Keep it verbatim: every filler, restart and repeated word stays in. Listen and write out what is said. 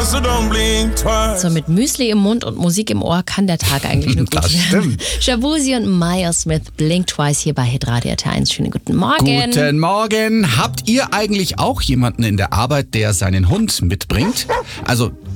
so don't blink twice. So mit Müsli im Mund und Musik im Ohr kann der Tag eigentlich nur gut Das werden. stimmt. Shabuzi und Maya Smith, Blink Twice hier bei Hitradio R T eins. Schönen guten Morgen. Guten Morgen. Habt ihr eigentlich auch jemanden in der Arbeit, der seinen Hund mitbringt? Also